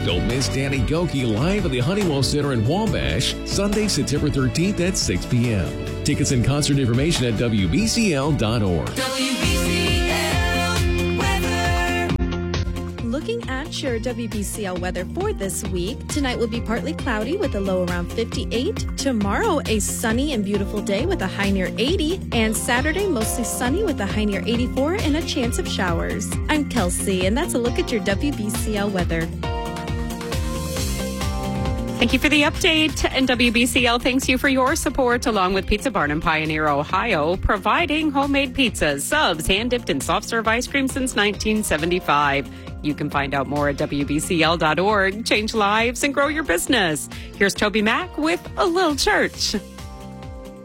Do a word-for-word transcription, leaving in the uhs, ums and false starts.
Don't miss Danny Goki live at the Honeywell Center in Wabash, Sunday, September thirteenth at six p.m. Tickets and concert information at W B C L dot org. W B C L weather. Looking at your W B C L weather for this week, tonight will be partly cloudy with a low around fifty-eight. Tomorrow, a sunny and beautiful day with a high near eighty. And Saturday, mostly sunny with a high near eighty-four and a chance of showers. I'm Kelsey, and that's a look at your W B C L weather. Thank you for the update. And W B C L thanks you for your support, along with Pizza Barn in Pioneer, Ohio, providing homemade pizzas, subs, hand-dipped, and soft-serve ice cream since nineteen seventy-five. You can find out more at W B C L dot org. Change lives and grow your business. Here's Toby Mack with A Little Church.